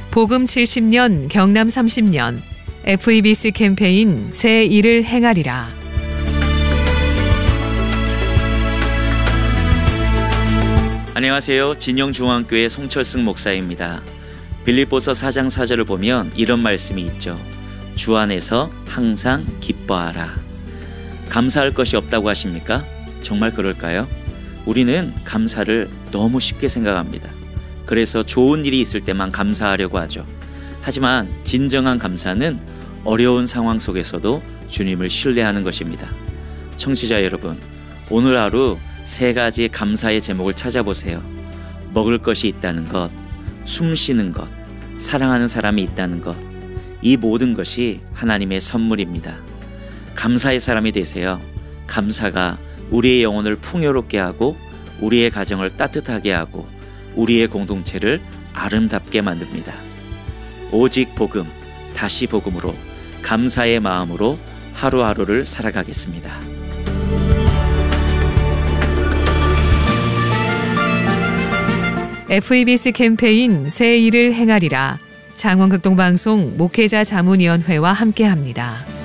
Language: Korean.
복음 70년 경남 30년 FEBC 캠페인 새 일을 행하리라. 안녕하세요. 진영중앙교회 송철승 목사입니다. 빌립보서 4장 4절을 보면 이런 말씀이 있죠. 주 안에서 항상 기뻐하라. 감사할 것이 없다고 하십니까? 정말 그럴까요? 우리는 감사를 너무 쉽게 생각합니다. 그래서 좋은 일이 있을 때만 감사하려고 하죠. 하지만 진정한 감사는 어려운 상황 속에서도 주님을 신뢰하는 것입니다. 청취자 여러분, 오늘 하루 3가지 감사의 제목을 찾아보세요. 먹을 것이 있다는 것, 숨 쉬는 것, 사랑하는 사람이 있다는 것, 이 모든 것이 하나님의 선물입니다. 감사의 사람이 되세요. 감사가 우리의 영혼을 풍요롭게 하고 우리의 가정을 따뜻하게 하고 우리의 공동체를 아름답게 만듭니다. 오직 복음, 다시 복음으로 감사의 마음으로 하루하루를 살아가겠습니다. FEBC 캠페인 새 일을 행하리라. 장원극동방송 목회자 자문위원회와 함께합니다.